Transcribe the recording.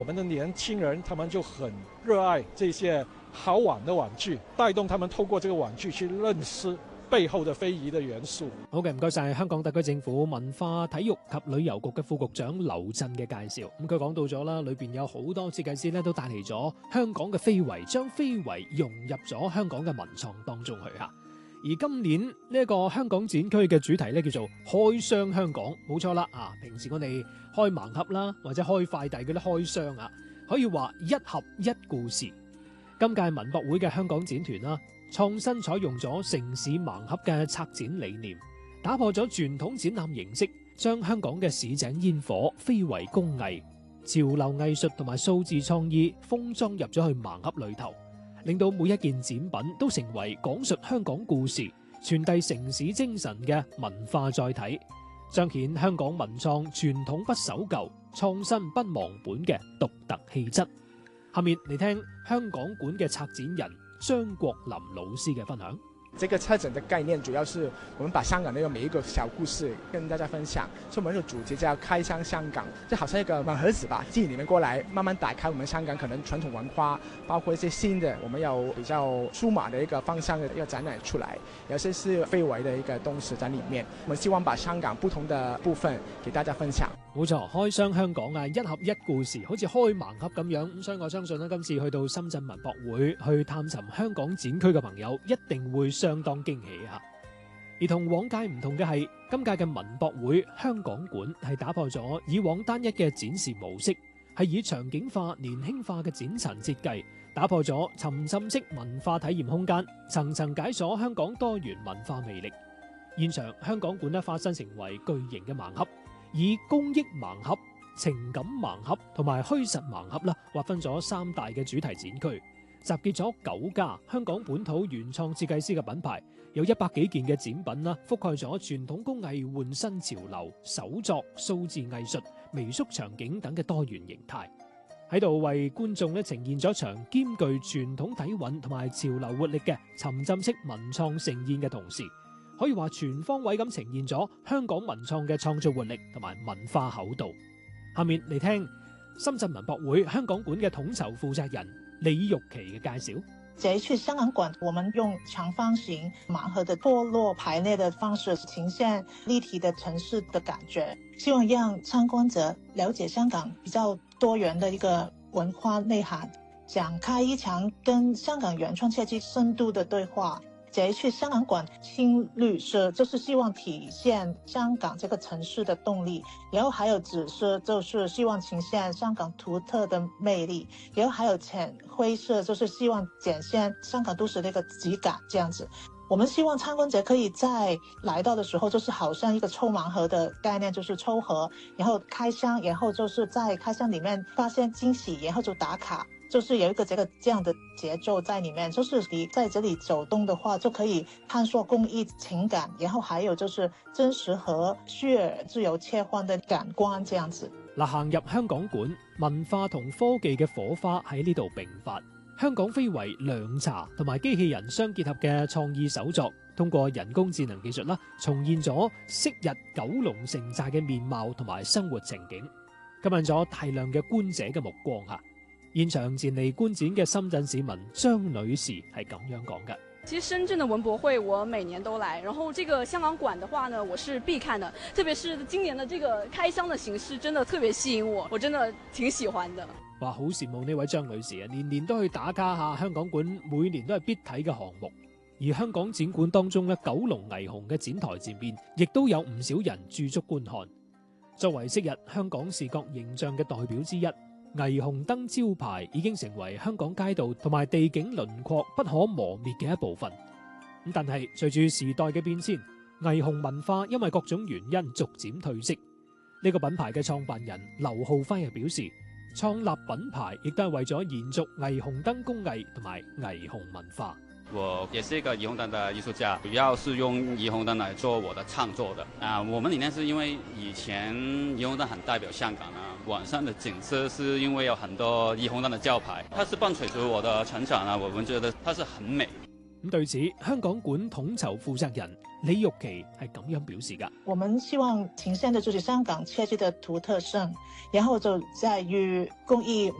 我們的年輕人他們就很熱愛這些好玩的玩具，帶動他們透過這個玩具去認識背後的非遺的元素。 好嘅，唔該晒香港特區政府文化體育及旅遊局嘅副局長劉震嘅介紹。咁佢講到咗啦，裏邊有好多設計師咧都帶嚟咗香港嘅非遺，將非遺融入咗香港嘅文創當中去吓。而今年呢一個香港展區嘅主題咧叫做開箱香港，冇錯啦啊！平時我哋開盲盒啦，或者開快遞嗰啲開箱啊，可以話一盒一故事。今屆文博會嘅香港展團啦，創新採用咗城市盲盒嘅策展理念，打破咗傳統展覽形式，將香港嘅市井煙火、非遺工藝、潮流藝術同埋數字創意封裝入咗去盲盒裏頭，令到每一件展品都成為講述香港故事、傳遞城市精神嘅文化載體，彰顯香港文創傳統不守舊、創新不忘本嘅獨特氣質。下面嚟聽香港館嘅策展人張國林老師嘅分享。 這個策展的概念主要是我們把香港的每一個小故事跟大家分享，所以我們的主題叫開箱香港，就好像一個盲盒子吧，進你們過來慢慢打開我們香港可能傳統文化，包括一些新的我們有比較數碼的一個方向的一個展覽出來，有些是非遺的一個東西在裏面，我們希望把香港不同的部分給大家分享。 冇錯，開箱香港啊，一盒一故事，好似開盲盒咁樣。咁所以我相信咧，今次去到深圳文博會去探尋香港展區嘅朋友，一定會相當驚喜吓。而同往屆唔同嘅係，今屆嘅文博會香港館係打破咗以往單一嘅展示模式，係以場景化、年輕化嘅展陳設計，打破咗沉浸式文化體驗空間，層層解鎖香港多元文化魅力。現場香港館咧化身成為巨型嘅盲盒，以公益盲盒、情感盲盒同埋虛實盲盒啦，劃分咗三大嘅主題展區，集結咗9家香港本土原創設計師嘅品牌，有100幾件嘅展品啦，覆蓋咗傳統工藝換新潮流、手作、數字藝術、微縮場景等嘅多元形態，喺度為觀眾咧呈現咗場兼具傳統底蘊同埋潮流活力嘅沉浸式文創盛宴嘅同時，可以話全方位咁呈現咗香港文創嘅創造活力同埋文化厚度。下面嚟聽深圳文博會香港館嘅統籌負責人李玉琪嘅介紹。 這一次香港館，我們用長方形盲盒的錯落排列的方式，呈現立體的城市的感覺，希望讓參觀者了解香港比較多元的一個文化內涵，展開一場跟香港原創設計深度的對話。這一次香港館青綠色就是希望體現香港這個城市的動力，然後還有紫色就是希望呈現香港獨特的魅力，然後還有淺灰色就是希望展現香港都市的一個質感。這樣子我們希望參觀者可以在來到的時候就是好像一個抽盲盒的概念，就是抽盒然後開箱，然後就是在開箱裏面發現驚喜，然後就打卡，就是有一個這樣的節奏在裏面，就是你在這裏走動的話就可以探索工藝情感，然後還有就是真實和虛擬自由切換的感官。這樣子嗱，行入香港館，文化同科技嘅火花喺呢度迸發。香港非遺涼茶同埋機器人相結合嘅創意手作，通過人工智能技術啦，重現咗昔日九龍城寨嘅面貌同埋生活情景，吸引咗大量嘅觀者嘅目光吓。現場前嚟觀展嘅深圳市民張女士係咁樣講嘅。 其實深圳的文博會我每年都來，然後這個香港館的話呢，我是必看的，特別是今年的這個開箱的形式真的特別吸引我，我真的挺喜歡的。 哇，好羨慕呢位張女士啊，年年都去打卡下香港館，每年都係必睇嘅項目。而香港展館當中咧，九龍霓虹嘅展台前面亦都有唔少人駐足觀看。作為昔日香港視覺形象嘅代表之一，霓虹燈招牌已經成為香港街道同埋地景輪廓不可磨滅嘅一部分。咁但係隨住時代嘅變遷，霓虹文化因為各種原因逐漸褪色。呢個品牌嘅創辦人劉浩輝係表示，創立品牌亦都係為咗延續霓虹燈工藝同埋霓虹文化。 我也是一個霓虹燈的藝術家，主要是用霓虹燈來做我的創作的。我們理念是因為以前霓虹燈很代表香港啊，晚上的景色是因為有很多霓虹燈的招牌，它是伴隨着我的成長啊，我們覺得它是很美。 咁對此，香港館統籌負責人李玉琪係咁樣表示㗎。 我們希望呈現的就是香港設計的獨特性，然後就在於公益